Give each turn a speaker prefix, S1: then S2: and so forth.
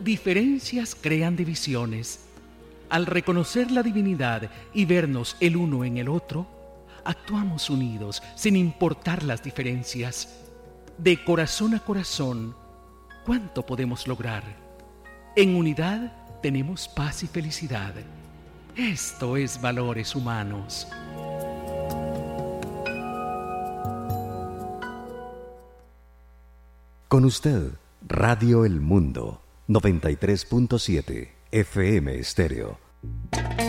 S1: diferencias crean divisiones. Al reconocer la divinidad y vernos el uno en el otro, actuamos unidos sin importar las diferencias. De corazón a corazón, ¿cuánto podemos lograr? En unidad tenemos paz y felicidad. Esto es Valores Humanos.
S2: Con usted, Radio El Mundo, 93.7 FM Estéreo.